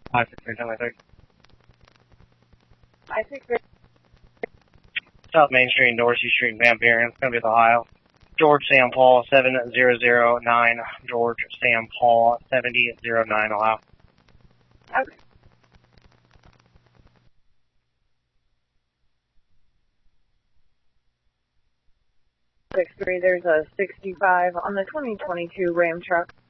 563, I think that South Main Street, Dorsey Street, Van Buren. It's going to be the Ohio. George Sam Paul, 7009. George Sam Paul, 7009, Ohio. okay. There's a 65 on the 2022 Ram truck.